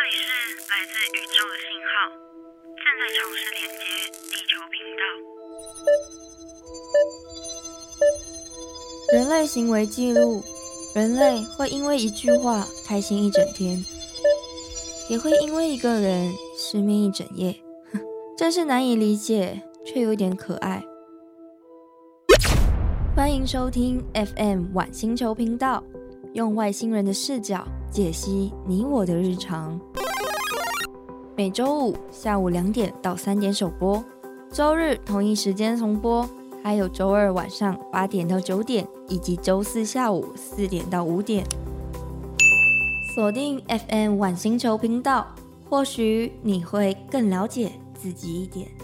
里是来自宇宙的信号，正在尝试连接地球频道。 人类行为记录，人类会因为一句话开心一整天，也会因为一个人失眠一整夜，真是难以理解，却有点可爱。欢迎收听 FM 晚星球频道，用外星人的视角解析你我的日常。每周五下午2点到3点首播，周日同一时间重播，还有周二晚上8点到9点，以及周四下午4点到5点。锁定 FM 晚星球频道，或许你会更了解自己一点。